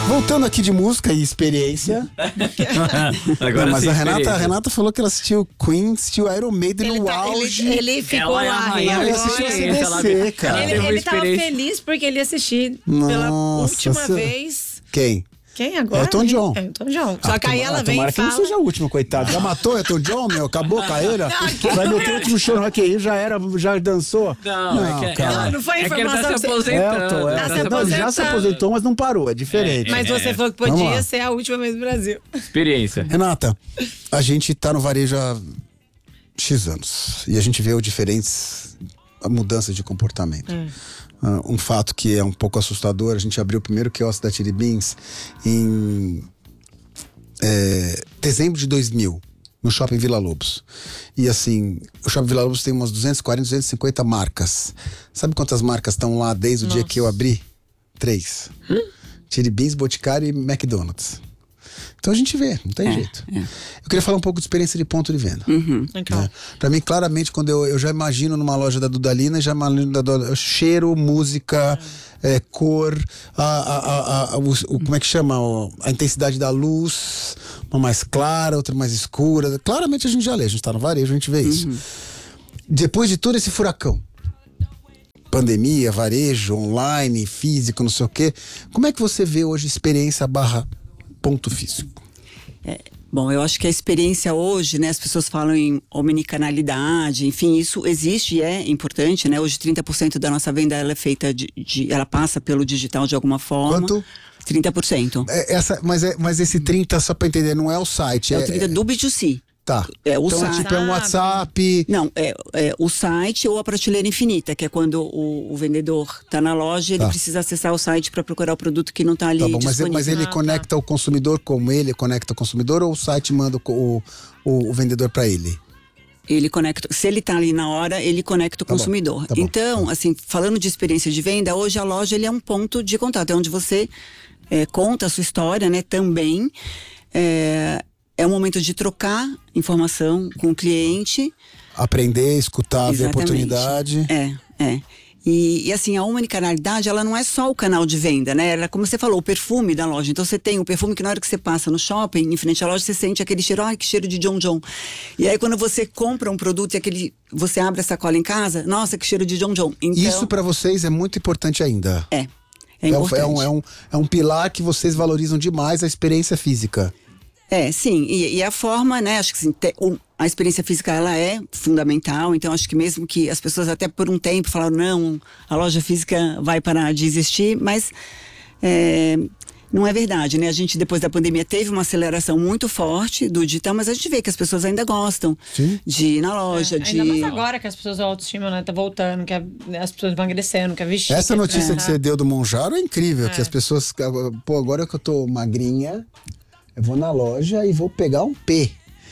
Voltando aqui de música e experiência. Agora Não, mas sim, a Renata falou que ela assistiu Queen, assistiu Iron Maiden no auge. Ele ficou Ela é a lá. rainha Ele da assistiu experiência, CDC, cara. Teve uma Ele tava experiência. feliz porque ele ia assistir pela Nossa, última vez. Quem? Quem agora? Elton John. Elton John. Só que aí ela vem tomara e que não fala... seja a última, coitado. Já matou Elton John, meu? Acabou a carreira? Vai meter o último show no Rock in Rio, já era, já dançou? Não, é que cara. Não foi é que ele tá informação se que você- aposentando. Elton, tá se se Não, ele já se aposentando. aposentou, mas não parou, é diferente. Mas você falou que Vamos lá. podia ser a última vez no Brasil. Experiência. Renata, a gente tá no varejo há X anos e a gente vê diferentes mudanças de comportamento. Um fato que é um pouco assustador, a gente abriu o primeiro quiosque da Chili Beans em dezembro de 2000, no Shopping Vila Lobos. E assim, o Shopping Vila Lobos tem umas 240, 250 marcas. Sabe quantas marcas estão lá desde o dia que eu abri? 3. Chili Beans, Boticário e McDonald's. Então a gente vê, não tem jeito. Eu queria falar um pouco de experiência de ponto de venda. Então, Pra mim, claramente, quando eu já imagino numa loja da Dudalina, já imagino cheiro, música, cor, como é que chama? A intensidade da luz, uma mais clara, outra mais escura. Claramente a gente já lê, a gente tá no varejo, a gente vê isso. Depois de todo esse furacão, pandemia, varejo, online, físico, não sei o quê, como é que você vê hoje experiência / ponto físico? Bom, eu acho que a experiência hoje, né, as pessoas falam em omnicanalidade, enfim, isso existe e é importante, né? Hoje 30% da nossa venda ela é feita ela passa pelo digital de alguma forma. Quanto? 30%. Mas esse 30, só pra entender, não é o site. É o 30% do B2C. Tá. É o então site. tipo, é um WhatsApp. Não, é o site ou a prateleira infinita, que é quando o vendedor está na loja, ele precisa acessar o site para procurar o produto que não está ali Tá bom, disponível. mas ele conecta o consumidor como ele conecta o consumidor, ou o site manda o vendedor para ele? Ele conecta, se ele está ali na hora, ele conecta o consumidor. tá bom. Então, assim, falando de experiência de venda, hoje a loja ele é um ponto de contato, é onde você conta a sua história, né, também. É um momento de trocar informação com o cliente. Aprender, escutar, ver a oportunidade. E assim, a omnicanalidade, ela não é só o canal de venda, né? Ela, como você falou, o perfume da loja. Então você tem o perfume que na hora que você passa no shopping, em frente à loja, você sente aquele cheiro, que cheiro de John John. E aí quando você compra um produto e você abre a sacola em casa, nossa, que cheiro de John John. Então, Isso para vocês é muito importante ainda. É importante. É um pilar que vocês valorizam demais, a experiência física. Sim, e a forma, né, acho que assim, a experiência física, ela é fundamental, então acho que mesmo que as pessoas até por um tempo falaram, não, a loja física vai parar de existir, mas não é verdade, né, a gente depois da pandemia teve uma aceleração muito forte do digital, mas a gente vê que as pessoas ainda gostam de ir na loja, ainda mais agora que as pessoas, a autoestima, né, tá voltando, que as pessoas emagrecendo, que a vestir. Essa notícia que você deu do Monjaro é incrível, que as pessoas, pô, agora que eu tô magrinha, eu vou na loja e vou pegar um P.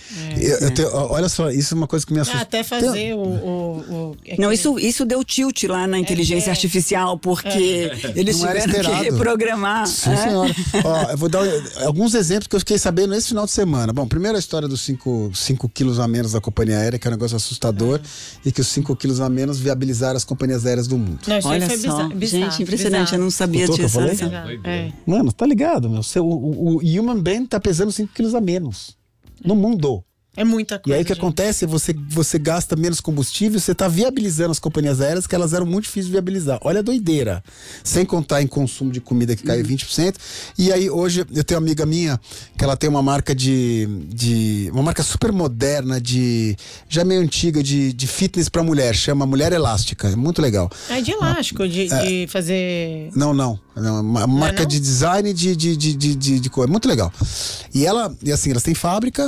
Olha só, isso é uma coisa que me assusta. Até fazer Não, isso deu tilt lá na inteligência artificial, porque eles Não era tiveram que esperado. reprogramar. Sim, senhora. Ó, eu vou dar alguns exemplos que eu fiquei sabendo esse final de semana. Bom, primeiro a história dos 5 quilos a menos da companhia aérea, que é um negócio assustador, e que os 5 quilos a menos viabilizaram as companhias aéreas do mundo. Não, isso Olha foi só, bizarro, gente, impressionante, bizarro. eu não sabia Escutou disso. que eu falei? Bizarro. Mano, tá ligado, meu? O Human Band tá pesando 5 quilos a menos no mundo. É muita coisa. E aí o que gente. acontece? Você gasta menos combustível, você tá viabilizando as companhias aéreas, que elas eram muito difíceis de viabilizar. Olha a doideira. Sem contar em consumo de comida que caiu 20%. E aí hoje eu tenho uma amiga minha que ela tem uma marca uma marca super moderna, já meio antiga, de fitness pra mulher, chama Mulher Elástica. É muito legal. É de elástico, de fazer. Não. Uma marca de design de cor. Muito legal. E assim, elas têm fábrica.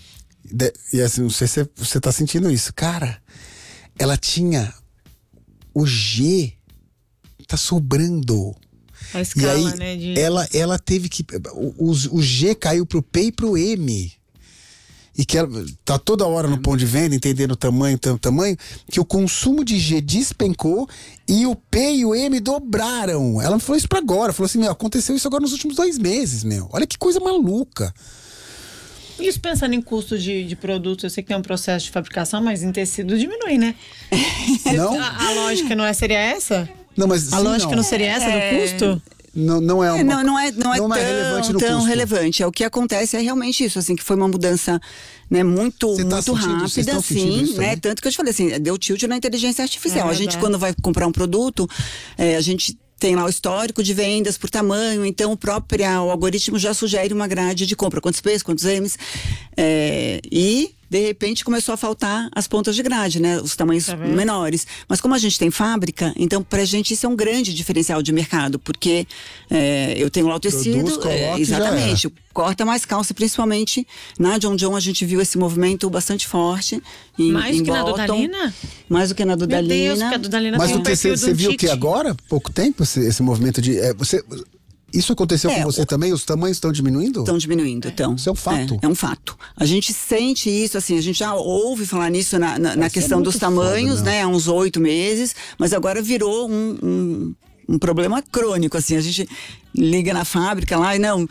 E assim, não sei se você tá sentindo isso. Cara, ela tinha o G, tá sobrando. A escala, e aí, né? ela teve que. O G caiu pro P e pro M. E que ela tá toda hora no ponto de venda, entendendo o tamanho, que o consumo de G despencou e o P e o M dobraram. Ela falou isso pra agora, falou assim, aconteceu isso agora nos últimos 2 meses, Olha que coisa maluca. Isso pensando em custo de produto, eu sei que tem um processo de fabricação, mas em tecido diminui, né? Não? A lógica não seria essa? Não, mas A lógica não seria essa do custo? não é uma... Não é relevante no tão custo. relevante. O que acontece é realmente isso, assim, que foi uma mudança, né, muito Você tá sentindo- vocês rápida, estão sentindo assim, isso né? também? Tanto que eu te falei assim, deu tilt na inteligência artificial. É A gente, verdade. quando vai comprar um produto, a gente tem lá o histórico de vendas por tamanho, então o algoritmo já sugere uma grade de compra, quantos P's, quantos M's, e de repente começou a faltar as pontas de grade, né? Os tamanhos Tá vendo? menores. Mas como a gente tem fábrica, então pra gente isso é um grande diferencial de mercado, porque eu tenho lá o tecido, Produz, coloca e já exatamente, corta mais calça, principalmente na John John a gente viu esse movimento bastante forte. Mais em que na Bolton, Dudalina? Mais do que na Meu Dudalina. Deus, porque a Dudalina Mas tem um perfil de você um viu que Tite. agora, pouco tempo, esse movimento de... isso aconteceu com você também? Os tamanhos estão diminuindo? Estão diminuindo, então. Isso é um fato. É um fato. A gente sente isso, assim, a gente já ouve falar nisso na questão muito dos tamanhos, foda, né? né? Há uns 8 meses, mas agora virou um problema crônico, assim. A gente liga na fábrica lá e não...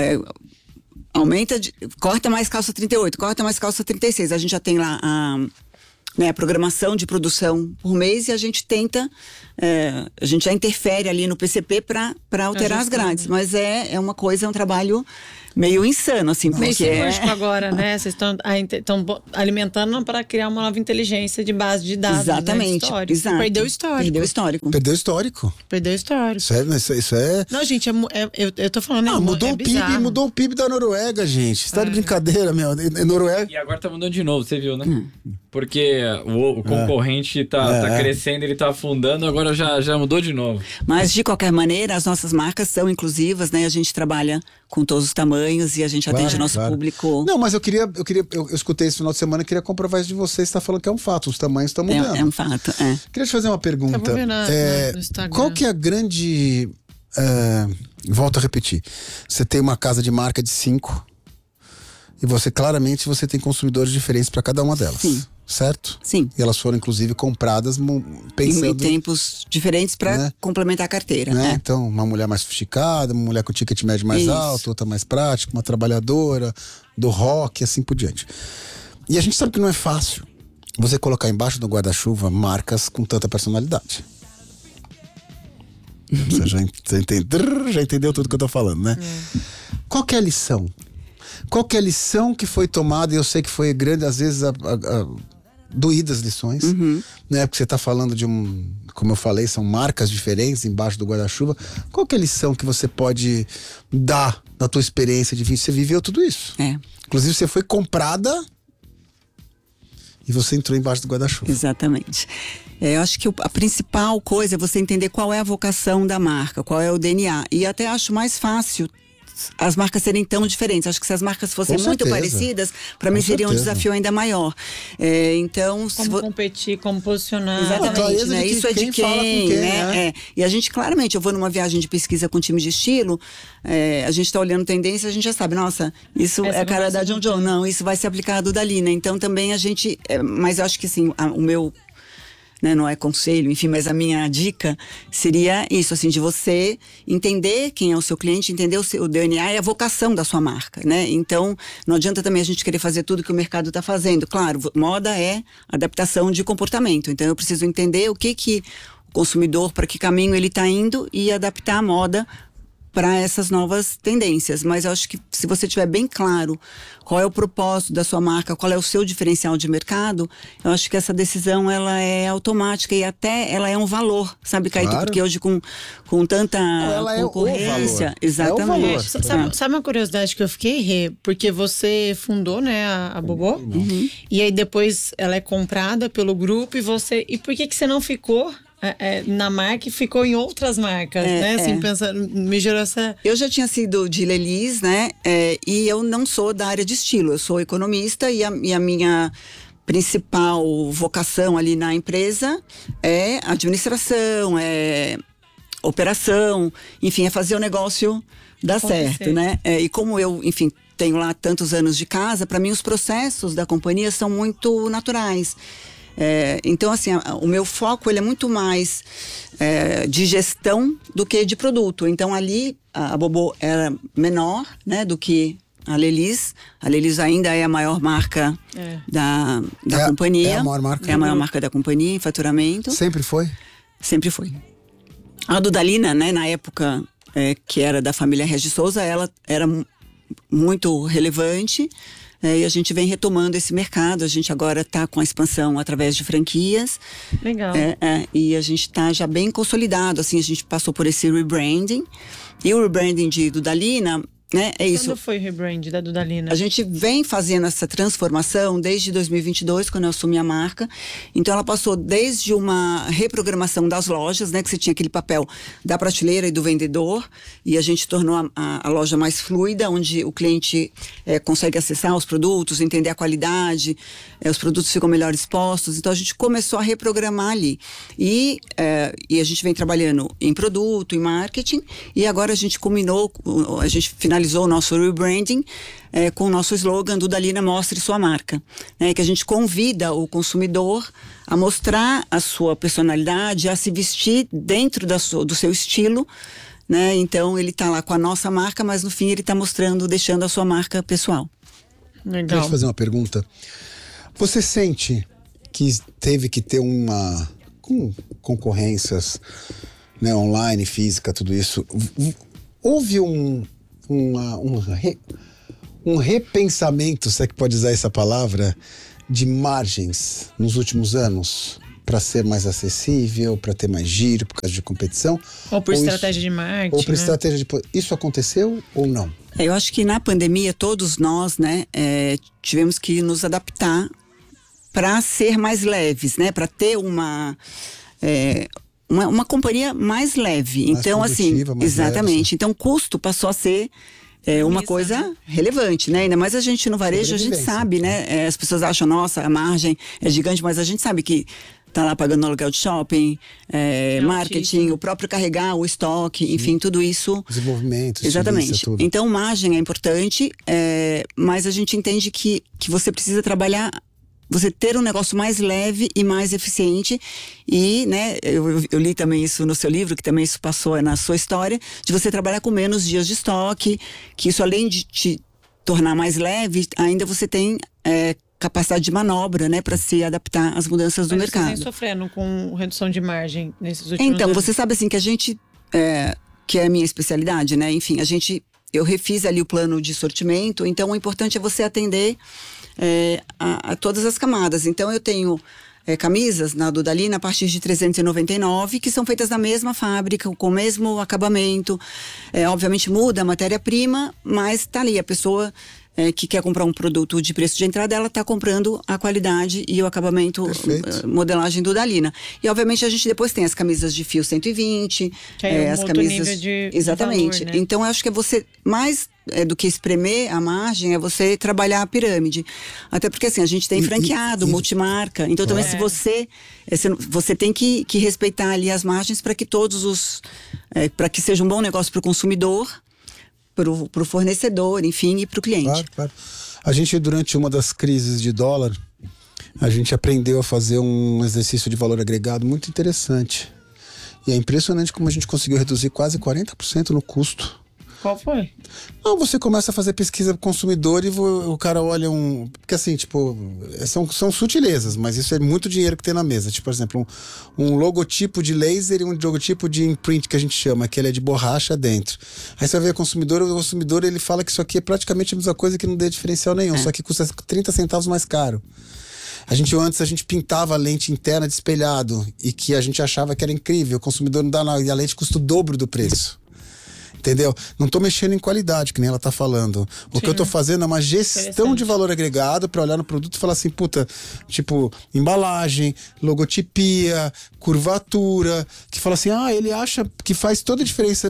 corta mais calça 38, corta mais calça 36. A gente já tem lá a programação de produção por mês e a gente tenta, a gente já interfere ali no PCP para alterar as grades. Mas é uma coisa, é um trabalho meio insano, assim, Meio porque cirúrgico agora, né? Vocês estão alimentando para criar uma nova inteligência de base de dados. Exatamente, Né? Histórico. exato. Perdeu o histórico. Perdeu o histórico. Perdeu o histórico. Perdeu o histórico. Isso é... Não, gente, eu tô falando... Não, mudou é o PIB, bizarro. mudou o PIB da Noruega, gente. Você tá de brincadeira, meu. Noruega... E agora tá mudando de novo, você viu, né? Porque o concorrente tá crescendo, ele tá afundando, agora já mudou de novo. Mas, de qualquer maneira, as nossas marcas são inclusivas, né? A gente trabalha com todos os tamanhos e a gente atende o nosso público. Não, mas eu escutei esse final de semana e queria comprovar isso de vocês. Você tá falando que é um fato, os tamanhos estão mudando. É um fato, Queria te fazer uma pergunta. Eu vou ver no Instagram. Qual que é a grande... volto a repetir. Você tem uma casa de marca de 5 e claramente você tem consumidores diferentes para cada uma delas. Sim. Certo? Sim. E elas foram, inclusive, compradas pensando... Em tempos diferentes para Né? complementar a carteira. Né? Então, uma mulher mais sofisticada, uma mulher com ticket médio mais Isso. alto, outra mais prática, uma trabalhadora, do rock, assim por diante. E a gente sabe que não é fácil você colocar embaixo do guarda-chuva marcas com tanta personalidade. Você já entendeu tudo que eu tô falando, né? Qual que é a lição? Qual que é a lição que foi tomada? E eu sei que foi grande, às vezes, doídas lições, né? Porque você tá falando de como eu falei, são marcas diferentes embaixo do guarda-chuva. Qual que é a lição que você pode dar da tua experiência de vida? Você viveu tudo isso. Inclusive, você foi comprada e você entrou embaixo do guarda-chuva. Exatamente. Eu acho que a principal coisa é você entender qual é a vocação da marca, qual é o DNA. E até acho mais fácil as marcas serem tão diferentes. Acho que se as marcas fossem muito parecidas, para mim seria um desafio ainda maior. Então, como competir, como posicionar. Exatamente, né? Isso é de quem, fala com quem, né? E a gente, claramente, eu vou numa viagem de pesquisa com time de estilo, a gente tá olhando tendência, a gente já sabe, nossa, isso é a cara da John John. Não, isso vai ser aplicado da Dudalina. Então, também a gente... mas eu acho que, assim, o meu... Né, não é conselho, enfim, mas a minha dica seria isso, assim, de você entender quem é o seu cliente, entender o DNA e a vocação da sua marca, né? Então, não adianta também a gente querer fazer tudo que o mercado está fazendo. Claro, moda é adaptação de comportamento, então eu preciso entender o que o consumidor, para que caminho ele está indo e adaptar a moda para essas novas tendências. Mas eu acho que se você tiver bem claro qual é o propósito da sua marca, qual é o seu diferencial de mercado, eu acho que essa decisão ela é automática e até ela é um valor, sabe, Caíto? Claro. Porque hoje com tanta concorrência... É o valor. Exatamente. É o valor. Sabe uma curiosidade que eu fiquei, Rê? Porque você fundou, né, a Bobô? E aí depois ela é comprada pelo grupo e por que você não ficou... na marca e ficou em outras marcas, né? Assim, pensando, me gerou essa... Eu já tinha sido de Lelis, né? E eu não sou da área de estilo, eu sou economista e a minha principal vocação ali na empresa é administração, é operação, enfim, é fazer o negócio dar certo, né? E como eu, enfim, tenho lá tantos anos de casa, para mim os processos da companhia são muito naturais. Então, assim, o meu foco ele é muito mais de gestão do que de produto. Então, ali, a Bobô era menor, né, do que a Lelis. A Lelis ainda é a maior marca da companhia. É a maior marca. É a maior marca da companhia em faturamento. Sempre foi? Sempre foi. A Dudalina, né, na época... que era da família Regis Souza, ela era muito relevante. E a gente vem retomando esse mercado. A gente agora está com a expansão através de franquias. Legal. E a gente está já bem consolidado. Assim, a gente passou por esse rebranding. E o rebranding de Dudalina, né, é isso. Quando foi o rebrand da Dudalina? A gente vem fazendo essa transformação desde 2022, quando eu assumi a marca. Então, ela passou desde uma reprogramação das lojas, né, que você tinha aquele papel da prateleira e do vendedor, e a gente tornou a loja mais fluida, onde o cliente consegue acessar os produtos, entender a qualidade, os produtos ficam melhor expostos. Então, a gente começou a reprogramar ali. E a gente vem trabalhando em produto, em marketing, e agora a gente finalizou o nosso rebranding com o nosso slogan Dudalina Mostre Sua Marca, né, que a gente convida o consumidor a mostrar a sua personalidade, a se vestir dentro do seu estilo, né? Então ele está lá com a nossa marca, mas no fim ele está mostrando, deixando a sua marca pessoal. Legal. Deixa eu fazer uma pergunta. Você sente que teve que ter com concorrências, né, online, física, tudo isso, houve um repensamento, se é que pode usar essa palavra, de margens nos últimos anos para ser mais acessível, para ter mais giro por causa de competição? Ou por estratégia de marketing, ou por né? estratégia de... Isso aconteceu ou não? Eu acho que na pandemia todos nós, né, tivemos que nos adaptar para ser mais leves, né, para ter uma companhia mais leve. Mais então, assim, mais exatamente. leve, então, custo passou a ser uma coisa relevante, né? Ainda mais a gente no varejo, a gente sabe, né? As pessoas acham, nossa, a margem é gigante, mas a gente sabe que tá lá pagando aluguel de shopping, marketing, o próprio carregar, o estoque, enfim, tudo isso. Desenvolvimento, exatamente. tudo. Então, margem é importante, mas a gente entende que você precisa trabalhar, você ter um negócio mais leve e mais eficiente. E, né, eu li também isso no seu livro, que também isso passou na sua história, de você trabalhar com menos dias de estoque, que isso além de te tornar mais leve, ainda você tem capacidade de manobra, né, para se adaptar às mudanças do mercado. Mas vocês vêm sofrendo com redução de margem nesses últimos anos? Então, você sabe assim que a gente, que é a minha especialidade, né, enfim, eu refiz ali o plano de sortimento, então o importante é você atender a todas as camadas. Então eu tenho camisas na Dudalina a partir de 399, que são feitas na mesma fábrica, com o mesmo acabamento. Obviamente muda a matéria-prima, mas tá ali a pessoa que quer comprar um produto de preço de entrada, ela está comprando a qualidade e o acabamento, modelagem Dudalina. E obviamente a gente depois tem as camisas de fio 120, que é as camisas exatamente. De valor, né? Então eu acho que você mais do que espremer a margem é você trabalhar a pirâmide. Até porque assim, a gente tem franqueado, multimarca. Então também se você tem que respeitar ali as margens para que para que seja um bom negócio para o consumidor, para o fornecedor, enfim, e para o cliente. Claro. A gente, durante uma das crises de dólar, a gente aprendeu a fazer um exercício de valor agregado muito interessante. E é impressionante como a gente conseguiu reduzir quase 40% no custo. Qual foi? Não, você começa a fazer pesquisa do consumidor e o cara olha porque assim, tipo, são sutilezas, mas isso é muito dinheiro que tem na mesa. Tipo, por exemplo, um logotipo de laser e um logotipo de imprint que a gente chama, que ele é de borracha dentro. Aí você vai ver o consumidor ele fala que isso aqui é praticamente a mesma coisa, que não dê diferencial nenhum, só que custa 30 centavos mais caro. Antes a gente pintava a lente interna de espelhado e que a gente achava que era incrível, o consumidor não dá nada, e a lente custa o dobro do preço. Entendeu? Não tô mexendo em qualidade, que nem ela tá falando. O que eu tô fazendo é uma gestão de valor agregado para olhar no produto e falar assim, puta, tipo, embalagem, logotipia, curvatura, que fala assim, ele acha que faz toda a diferença.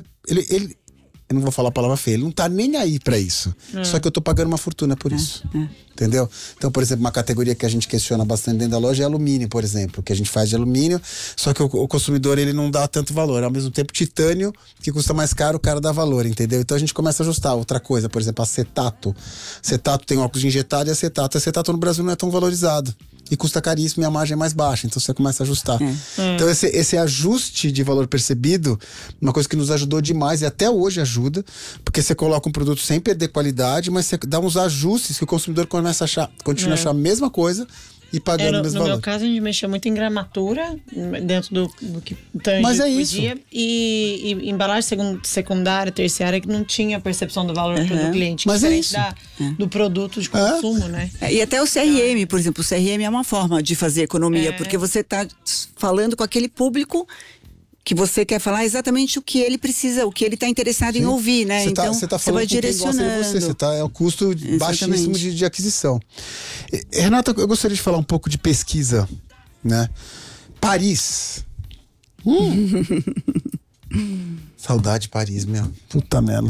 Eu não vou falar a palavra feia, ele não tá nem aí pra isso. Só que eu tô pagando uma fortuna por isso. Entendeu? Então, por exemplo, uma categoria que a gente questiona bastante dentro da loja é alumínio, por exemplo. Que a gente faz de alumínio, só que o consumidor, ele não dá tanto valor. Ao mesmo tempo, titânio, que custa mais caro, o cara dá valor, entendeu? Então a gente começa a ajustar. Outra coisa, por exemplo, acetato. Acetato tem óculos de injetado e acetato. Acetato no Brasil não é tão valorizado. E custa caríssimo e a margem é mais baixa, então você começa a ajustar. Então esse ajuste de valor percebido, uma coisa que nos ajudou demais e até hoje ajuda, porque você coloca um produto sem perder qualidade, mas você dá uns ajustes que o consumidor continua a achar a mesma coisa, e pagando o mesmo no valor. meu caso, a gente mexia muito em gramatura, dentro do que tange Mas é podia. isso. E embalagem secundária, terciária, que não tinha percepção do valor do cliente. Mas é diferente isso. do produto de consumo, né? E até o CRM, por exemplo, o CRM é uma forma de fazer economia, porque você está falando com aquele público que você quer falar exatamente o que ele precisa, o que ele está interessado em ouvir, né? Então você tá falando vai com quem gosta de direcionando. você. É o custo baixíssimo de aquisição. Renata, eu gostaria de falar um pouco de pesquisa, né? Paris. Saudade de Paris, meu. Puta merda.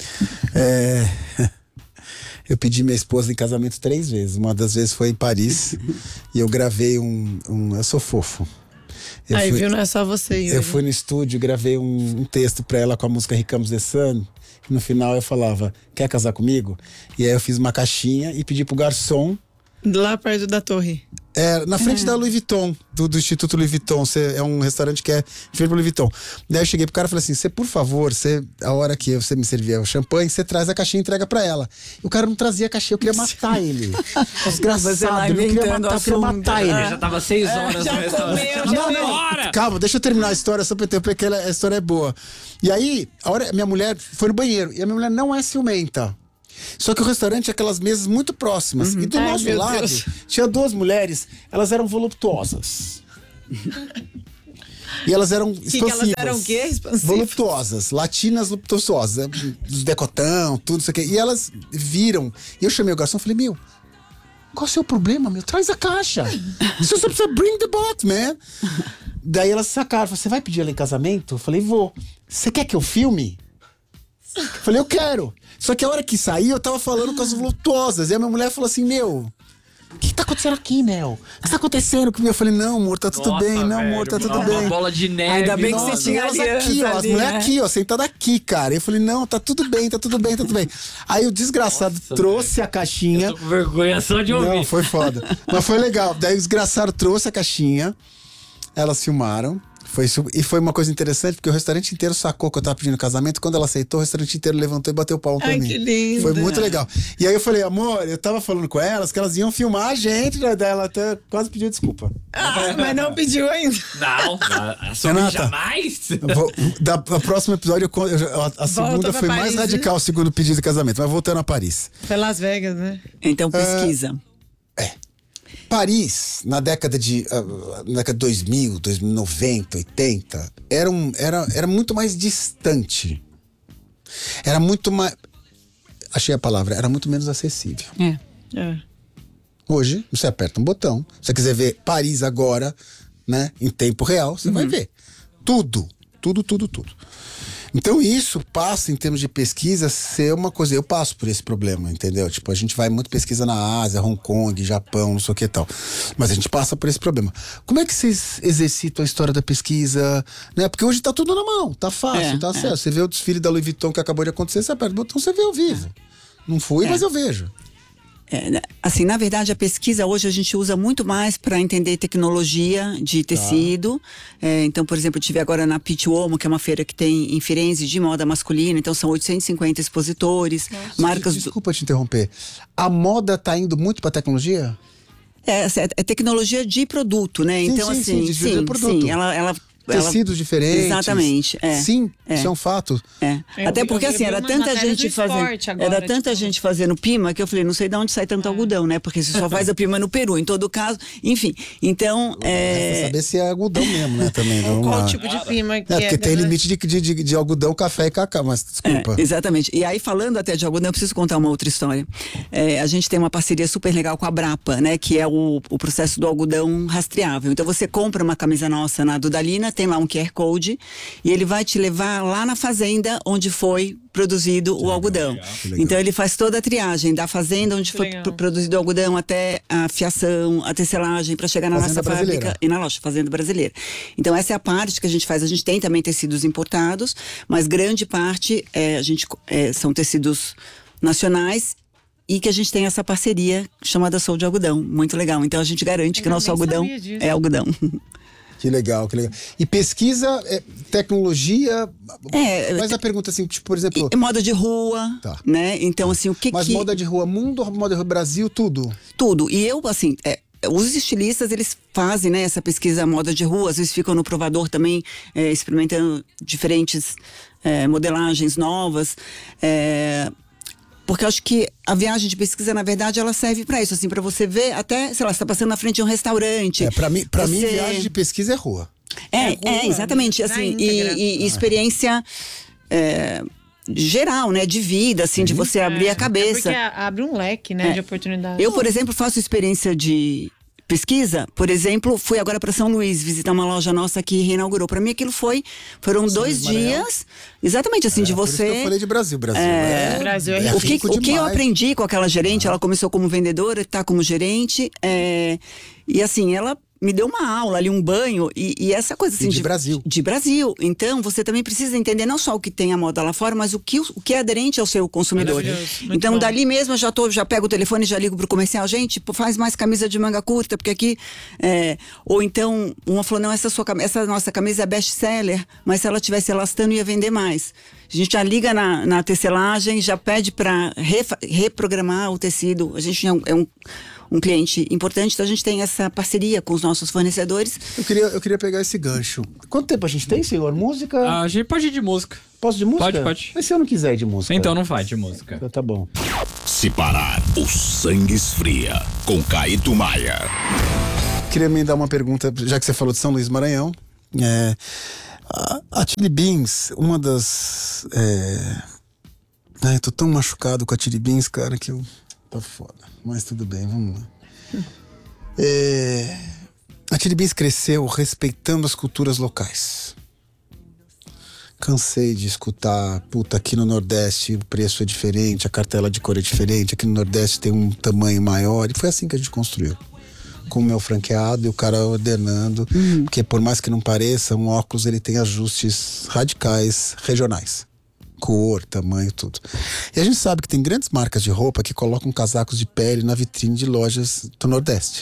Eu pedi minha esposa em casamento 3 vezes. Uma das vezes foi em Paris e eu gravei eu sou fofo. Viu? Não é só você. Eu fui no estúdio, gravei um texto pra ela com a música Ricamos the Sun. No final eu falava, quer casar comigo? E aí eu fiz uma caixinha e pedi pro garçom. Lá perto da torre. Na frente da Louis Vuitton, do Instituto Louis Vuitton. É um restaurante que é de frente pro Louis Vuitton. Daí eu cheguei pro cara e falei assim, por favor, a hora que você me servir o champanhe, você traz a caixinha e entrega pra ela. E o cara não trazia a caixinha, eu queria matar ele. Desgraçado, eu queria matar ele. Já tava 6 horas no restaurante. Não. Calma, deixa eu terminar a história só pra ter, porque a história é boa. E aí, minha mulher foi no banheiro, e a minha mulher não é ciumenta. Só que o restaurante é aquelas mesas muito próximas. E do nosso lado, tinha 2 mulheres, elas eram voluptuosas. E elas eram expansivas. Elas eram o quê? Expansivas? Voluptuosas, latinas voluptuosas. Dos decotão, tudo isso aqui. E elas viram. E eu chamei o garçom e falei, meu, qual é o seu problema, meu? Traz a caixa. Você só precisa bring the box, man. Daí elas sacaram. Você vai pedir ela em casamento? Eu falei, vou. Você quer que eu filme? Eu falei, eu quero. Só que a hora que saí, eu tava falando com as voluptuosas. E a minha mulher falou assim, meu, o que tá acontecendo aqui, Nel? O que tá acontecendo comigo? Eu falei, não, amor, tá tudo bem. Não, velho, amor, tá tudo uma bem. bola de neve. Ainda bem que Nossa, você tinha elas aliança aqui, ó, as ali, mulheres né? aqui, ó, sentada aqui, cara. Eu falei, não, tá tudo bem, tá tudo bem, tá tudo bem. Aí o desgraçado trouxe a caixinha. Tô com vergonha só de ouvir. Não, foi foda. Mas foi legal. Daí o desgraçado trouxe a caixinha, elas filmaram. E foi uma coisa interessante, porque o restaurante inteiro sacou que eu tava pedindo casamento. Quando ela aceitou, o restaurante inteiro levantou e bateu o palmo pra mim. Que lindo. Foi muito legal. E aí eu falei, amor, eu tava falando com elas que elas iam filmar a gente, né? Daí ela até quase pediu desculpa. Mas não pediu ainda. Não, Renata, jamais. A próximo episódio, a segunda foi mais radical, o segundo pedido de casamento. Mas voltando a Paris. Foi Las Vegas, né? Então pesquisa. Paris, na década de 2000, 2090, 80, era muito mais distante. Era muito mais... Achei a palavra. Era muito menos acessível. Hoje, você aperta um botão. Se você quiser ver Paris agora, né, em tempo real, você vai ver. Tudo. Então isso passa, em termos de pesquisa, ser uma coisa... Eu passo por esse problema, entendeu? Tipo, a gente vai muito pesquisa na Ásia, Hong Kong, Japão, não sei o que e tal. Mas a gente passa por esse problema. Como é que vocês exercitam a história da pesquisa? Né? Porque hoje tá tudo na mão, tá fácil, tá certo. Você vê o desfile da Louis Vuitton que acabou de acontecer, você aperta o botão, você vê ao vivo. Não fui, mas eu vejo. Assim, na verdade, a pesquisa hoje a gente usa muito mais para entender tecnologia de tecido. Então, por exemplo, eu estive agora na Pitti Uomo, que é uma feira que tem em Firenze de moda masculina. Então, são 850 expositores. Marcas. Desculpa te interromper. A moda tá indo muito pra tecnologia? É tecnologia de produto, né? Sim, então, sim, assim, de produto. sim, ela Tecidos diferentes. Exatamente. Sim, isso é um fato. Até porque assim, era tanta gente fazendo pima que eu falei, não sei de onde sai tanto algodão, né? Porque você só faz a pima no Peru, em todo caso. Enfim, então... Resta saber se é algodão mesmo, né? Também. Qual tipo de pima que porque tem limite de algodão, café e cacau, mas desculpa. Exatamente. E aí, falando até de algodão, eu preciso contar uma outra história. A gente tem uma parceria super legal com a Brapa, né? Que é o processo do algodão rastreável. Então, você compra uma camisa nossa na Dudalina, tem lá um QR Code e ele vai te levar lá na fazenda onde foi produzido o algodão. Então ele faz toda a triagem da fazenda onde foi produzido o algodão até a fiação, a tecelagem para chegar na nossa fábrica e na loja, fazenda brasileira. Então essa é a parte que a gente faz. A gente tem também tecidos importados, mas grande parte são tecidos nacionais e que a gente tem essa parceria chamada Sou de Algodão. Muito legal. Então a gente garante que nosso algodão é algodão. Que legal, que legal. E pesquisa, tecnologia... mas a pergunta assim, tipo, por exemplo... moda de rua, né? Então, assim, o que Mas moda de rua mundo, moda de rua Brasil, tudo? Tudo. E eu, assim, os estilistas, eles fazem, né, essa pesquisa moda de rua, às vezes ficam no provador também, experimentando diferentes modelagens novas, porque eu acho que a viagem de pesquisa, na verdade, ela serve para isso, assim, para você ver até, sei lá, você tá passando na frente de um restaurante. Para mim, viagem de pesquisa é rua. Exatamente, assim, e experiência geral, né, de vida, assim, de você abrir a cabeça. Porque abre um leque, né, de oportunidades. Eu, por exemplo, faço experiência de pesquisa, por exemplo, fui agora para São Luís visitar uma loja nossa que reinaugurou. Para mim aquilo foram 2 dias, exatamente assim, de você. Por isso que eu falei de Brasil. Brasil o que eu aprendi com aquela gerente, ela começou como vendedora, tá como gerente, e assim, ela me deu uma aula ali, um banho, e essa coisa assim. De Brasil. De Brasil. Então, você também precisa entender não só o que tem a moda lá fora, mas o que é aderente ao seu consumidor. Então, dali mesmo, eu já pego o telefone e já ligo pro comercial. Gente, faz mais camisa de manga curta, porque aqui... ou então, uma falou, não, essa nossa camisa é best-seller, mas se ela tivesse elastano, ia vender mais. A gente já liga na tecelagem, já pede para reprogramar o tecido. A gente é um cliente importante, então a gente tem essa parceria com os nossos fornecedores. Eu queria pegar esse gancho. Quanto tempo a gente tem, senhor? Música? A gente pode ir de música. Posso de música? Pode. Mas se eu não quiser ir de música? Então não vai de música. Então tá bom. Se parar, o sangue esfria. Com Caíto Maia. Queria me dar uma pergunta, já que você falou de São Luís Maranhão. A Chili Beans, uma das... eu tô tão machucado com a Chili Beans, cara, que eu... Tá foda, mas tudo bem, vamos lá. A Chili Beans cresceu respeitando as culturas locais. Cansei de escutar, aqui no Nordeste o preço é diferente, a cartela de cor é diferente, aqui no Nordeste tem um tamanho maior, e foi assim que a gente construiu. Com o meu franqueado e o cara ordenando, porque por mais que não pareça, um óculos ele tem ajustes radicais regionais. Cor, tamanho, tudo. E a gente sabe que tem grandes marcas de roupa que colocam casacos de pele na vitrine de lojas do Nordeste.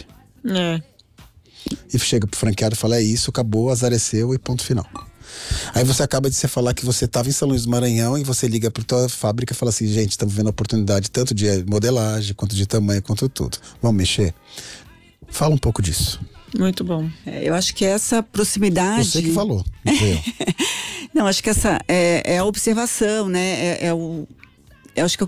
E chega pro franqueado e fala, é isso, acabou, azareceu e ponto final. Aí você acaba de você falar que você estava em São Luís do Maranhão e você liga para tua fábrica e fala assim, gente, estamos vendo a oportunidade tanto de modelagem, quanto de tamanho, quanto tudo. Vamos mexer? Fala um pouco disso. Muito bom. Eu acho que essa proximidade... Você que falou, não foi eu. Não, acho que essa é a observação, né? Eu acho que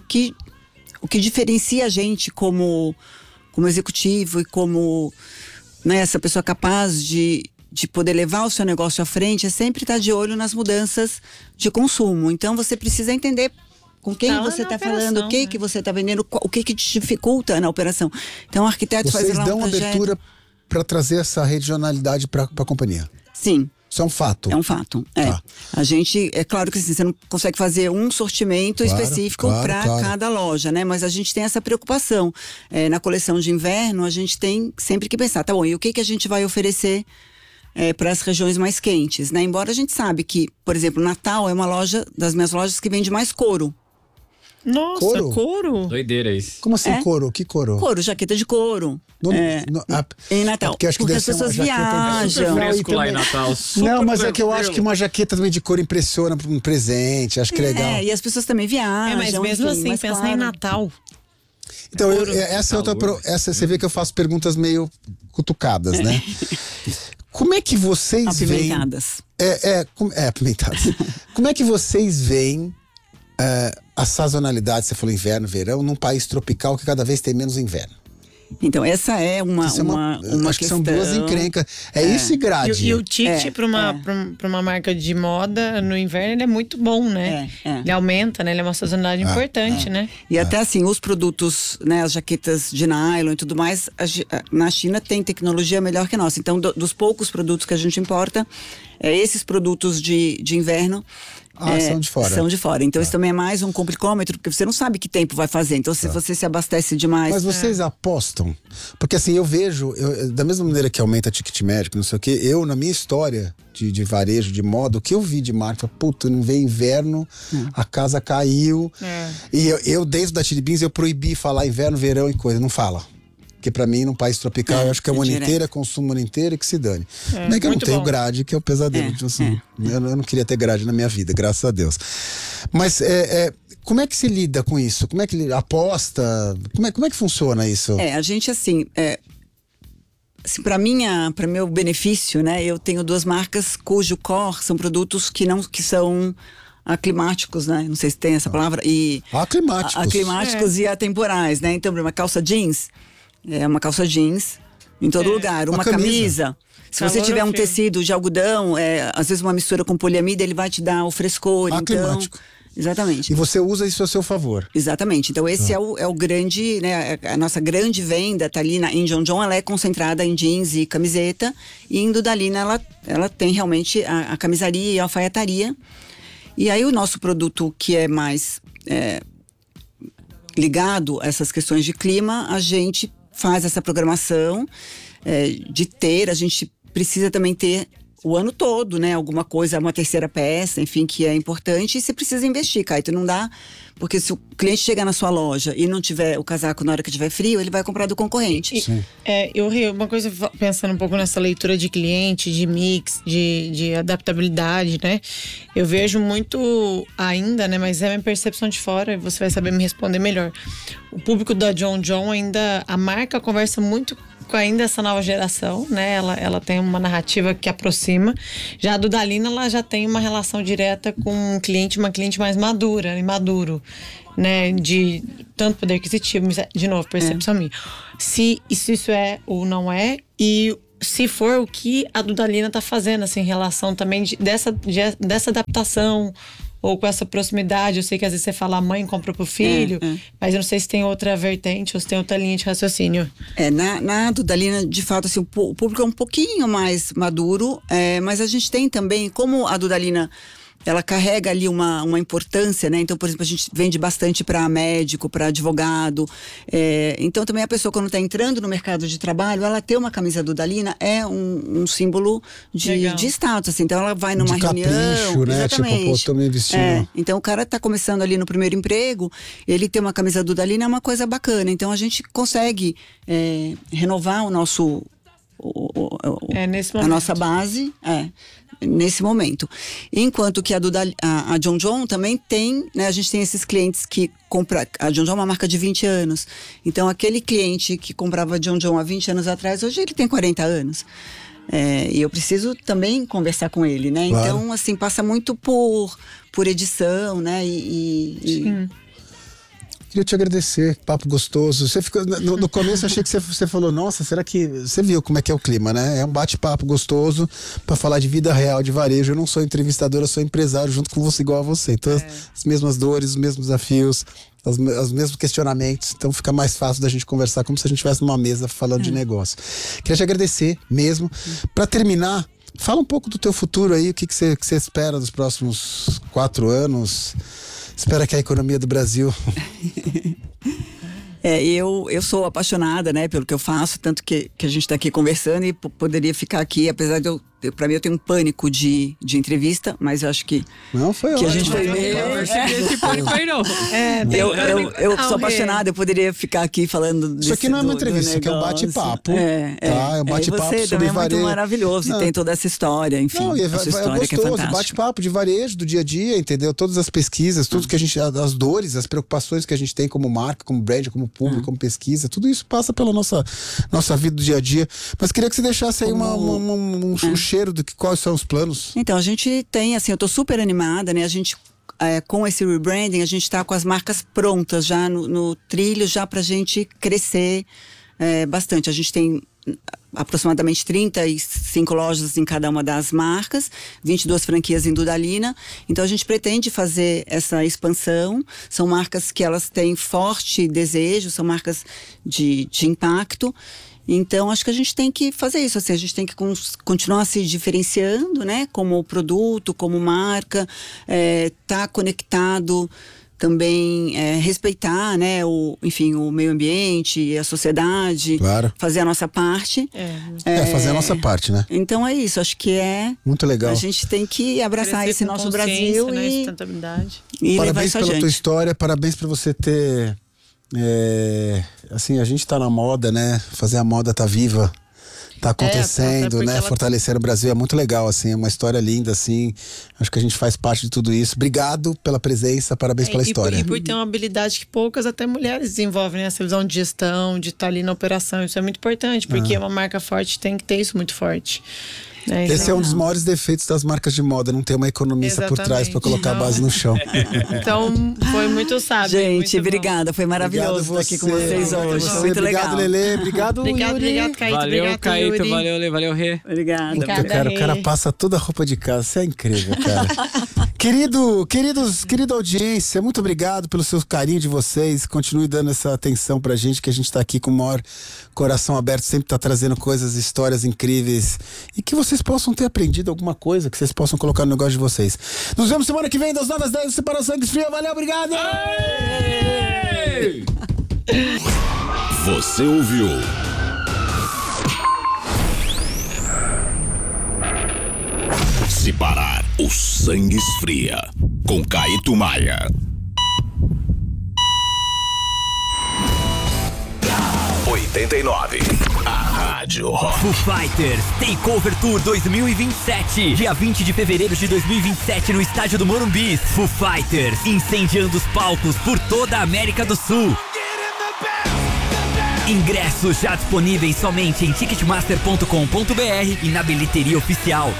o que diferencia a gente como executivo e como, né, essa pessoa capaz de poder levar o seu negócio à frente é sempre estar de olho nas mudanças de consumo. Então você precisa entender com quem você está falando, o que você está vendendo, o que te dificulta na operação. Então o arquiteto faz lá um projeto. Vocês dão abertura para trazer essa regionalidade para a companhia? Sim. Isso é um fato. É um fato, Tá. A gente, é claro que assim, você não consegue fazer um sortimento específico para cada loja, né? Mas a gente tem essa preocupação. Na coleção de inverno, a gente tem sempre que pensar, tá bom, e o que a gente vai oferecer para as regiões mais quentes, né? Embora a gente sabe que, por exemplo, Natal é uma das minhas lojas que vende mais couro. Nossa, couro? Doideira isso. Como assim couro? Que couro? Couro, jaqueta de couro. Em Natal. Porque as pessoas viajam. Fresco lá em Natal. Não, mas é que eu acho que uma jaqueta também de couro impressiona para um presente. Acho que legal. E as pessoas também viajam. Mas mesmo assim, pensar em Natal. Então, essa você vê que eu faço perguntas meio cutucadas, né? Como é que vocês veem... Apimentadas. Apimentadas. Como é que vocês veem a sazonalidade, você falou inverno, verão, num país tropical que cada vez tem menos inverno? Então, essa é uma acho questão. Que são duas encrencas. Isso e grade. E o ticket para uma marca de moda no inverno, ele é muito bom, né? Ele aumenta, né? Ele é uma sazonalidade importante, né? E até assim, os produtos, né? As jaquetas de nylon e tudo mais, na China tem tecnologia melhor que a nossa. Então, dos poucos produtos que a gente importa, esses produtos de inverno... são de fora. São de fora. Então isso também é mais um complicômetro, porque você não sabe que tempo vai fazer. Então se você se abastece demais... Mas vocês apostam? Porque assim, eu vejo, da mesma maneira que aumenta ticket médico, não sei o quê, na minha história de varejo, de moda, o que eu vi de marca, não veio inverno, a casa caiu. E eu dentro da Chili Beans, eu proibi falar inverno, verão e coisa, não fala. Porque pra mim, num país tropical, eu acho que é o ano inteiro, é consumo o ano inteiro e que se dane. Não é que eu não tenho grade, que é o pesadelo. Eu não queria ter grade na minha vida, graças a Deus. Mas como é que se lida com isso? Como é que aposta? Como é que funciona isso? A gente assim... assim, para meu benefício, né? Eu tenho 2 marcas cujo core são produtos que são aclimáticos, né? Não sei se tem essa palavra. E aclimáticos e atemporais, né? Então, uma calça jeans é uma calça jeans em todo lugar. Uma camisa. Se você tiver um tecido de algodão, às vezes uma mistura com poliamida, ele vai te dar o frescor. Aclimático. Então, exatamente. E você usa isso a seu favor. Exatamente. Então esse é o grande, né? A nossa grande venda tá ali em John John, ela é concentrada em jeans e camiseta. E em Dudalina ela tem realmente a camisaria e a alfaiataria. E aí o nosso produto que é mais ligado a essas questões de clima, a gente faz essa programação a gente precisa também ter o ano todo, né? Alguma coisa, uma terceira peça, enfim, que é importante. E você precisa investir, Caíto. Não dá, porque se o cliente chegar na sua loja e não tiver o casaco na hora que tiver frio, ele vai comprar do concorrente. Uma coisa, pensando um pouco nessa leitura de cliente, de mix, de adaptabilidade, né? Eu vejo muito ainda, né? Mas é a minha percepção de fora, e você vai saber me responder melhor. O público da John John ainda, a marca conversa muito com ainda essa nova geração, né? Ela tem uma narrativa que aproxima. Já a Dudalina, ela já tem uma relação direta com uma cliente mais madura e maduro, né? De tanto poder aquisitivo, de novo, percepção minha. Se isso é ou não é, e se for, o que a Dudalina tá fazendo, assim, em relação também dessa adaptação, ou com essa proximidade. Eu sei que às vezes você fala a mãe compra pro filho, mas eu não sei se tem outra vertente ou se tem outra linha de raciocínio. Na Dudalina, de fato, assim, o público é um pouquinho mais maduro, mas a gente tem também, como a Dudalina, ela carrega ali uma importância, né? Então, por exemplo, a gente vende bastante para médico, para advogado. Então, também a pessoa, quando está entrando no mercado de trabalho, ela ter uma camisa Dudalina é um símbolo de status. Assim. Então, ela vai numa reunião. Capricho, né? Exatamente. Tipo, pô, tô me vestindo. Então, o cara está começando ali no primeiro emprego, ele ter uma camisa Dudalina é uma coisa bacana. Então, a gente consegue renovar o nosso... a nossa base nesse momento. Enquanto que a John John também tem, né, a gente tem esses clientes que compram. A John John é uma marca de 20 anos. Então, aquele cliente que comprava John John há 20 anos atrás, hoje ele tem 40 anos. E eu preciso também conversar com ele, né? Claro. Então, assim, passa muito por edição, né? Sim. Queria te agradecer, papo gostoso. Você ficou, no começo achei que você falou, nossa, será que... Você viu como é que é o clima, né? É um bate-papo gostoso para falar de vida real, de varejo. Eu não sou entrevistador, eu sou empresário junto com você, igual a você. Então, as mesmas dores, os mesmos desafios, os mesmos questionamentos. Então fica mais fácil da gente conversar, como se a gente estivesse numa mesa falando de negócio. Queria te agradecer mesmo. Para terminar, fala um pouco do teu futuro aí, o que você espera dos próximos 4 anos... Espera que a economia do Brasil... Eu sou apaixonada, né, pelo que eu faço, tanto que a gente está aqui conversando e poderia ficar aqui, apesar de pra mim eu tenho um pânico de entrevista, mas eu acho que... Não, foi que ótimo. a gente foi esse pânico aí não. Eu sou apaixonada, eu poderia ficar aqui falando isso aqui não é uma entrevista, isso aqui é um bate-papo. É um bate-papo sobre varejo. É muito maravilhoso, e tem toda essa história, enfim. Não, essa história gostoso, que é fantástica. Bate-papo de varejo do dia a dia, entendeu? Todas as pesquisas, tudo que a gente... As dores, as preocupações que a gente tem como marca, como brand, como público, como pesquisa, tudo isso passa pela nossa vida do dia a dia. Mas queria que você deixasse aí um cheiro do que quais são os planos. Então, a gente tem, assim, eu tô super animada, né? A gente, com esse rebranding, a gente tá com as marcas prontas já no trilho, já pra gente crescer bastante. A gente tem aproximadamente 35 lojas em cada uma das marcas, 22 franquias em Dudalina. Então a gente pretende fazer essa expansão. São marcas que elas têm forte desejo, são marcas de impacto. Então, acho que a gente tem que fazer isso, assim, a gente tem que continuar se diferenciando, né, como produto, como marca, tá conectado também, respeitar, né, o meio ambiente e a sociedade, claro. Fazer a nossa parte. Fazer a nossa parte, né? Então é isso, acho que muito legal. A gente tem que abraçar esse nosso Brasil, né, e sustentabilidade. E parabéns pela tua história, parabéns por você ter... assim, a gente tá na moda, né? Fazer a moda tá viva. tá acontecendo, porque né? ela... Fortalecer o Brasil é muito legal, assim, é uma história linda, assim. Acho que a gente faz parte de tudo isso. Obrigado pela presença, parabéns pela história. E por ter uma habilidade que poucas até mulheres desenvolvem, né? Essa visão de gestão, de estar ali na operação, isso é muito importante, porque uma marca forte tem que ter isso muito forte. Esse é um dos maiores defeitos das marcas de moda, não ter uma economista por trás para colocar a base no chão. Então, foi muito sábio. Gente, muito obrigada, foi maravilhoso estar aqui com vocês hoje. Foi muito legal. Obrigado, Lelê. Obrigado, Yuri. Obrigado, Caíto. Valeu, obrigado, Caíto. Yuri. Valeu, Lê. Valeu, Rê. Obrigada. Cara, o cara passa toda a roupa de casa. Isso é incrível, cara. Querida audiência, muito obrigado pelo seu carinho de vocês. Continue dando essa atenção pra gente, que a gente tá aqui com o maior coração aberto, sempre tá trazendo coisas, histórias incríveis. E que vocês possam ter aprendido alguma coisa, que vocês possam colocar no negócio de vocês. Nos vemos semana que vem, das 9 às 10, Separa Sangues Fria. Valeu, obrigado! Aê! Você ouviu? Se parar, o sangue esfria. Com Caíto Maia. 89. A Rádio Rock. Foo Fighters Takeover Tour 2027. Dia 20 de fevereiro de 2027 no estádio do Morumbi. Foo Fighters incendiando os palcos por toda a América do Sul. Ingressos já disponíveis somente em ticketmaster.com.br e na bilheteria oficial.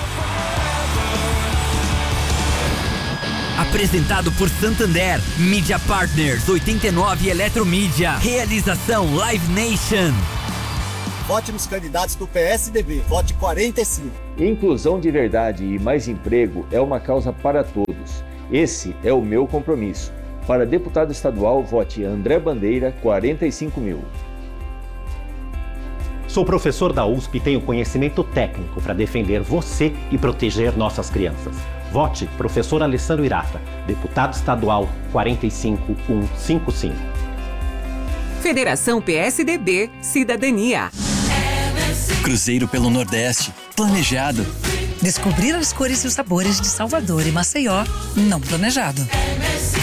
Apresentado por Santander, Media Partners, 89 Eletromídia, realização Live Nation. Vote nos candidatos do PSDB, vote 45. Inclusão de verdade e mais emprego é uma causa para todos. Esse é o meu compromisso. Para deputado estadual, vote André Bandeira, 45.000. Sou professor da USP e tenho conhecimento técnico para defender você e proteger nossas crianças. Vote professor Alessandro Irata, deputado estadual 45155. Federação PSDB Cidadania. Cruzeiro pelo Nordeste, planejado. Descobrir as cores e os sabores de Salvador e Maceió, não planejado.